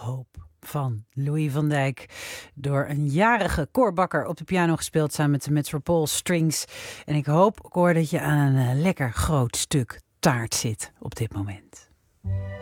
Hoop van Louis van Dijk. Door een jarige Cor Bakker op de piano gespeeld samen met de Metropole Strings. En ik hoop, Cor, dat je aan een lekker groot stuk taart zit op dit moment.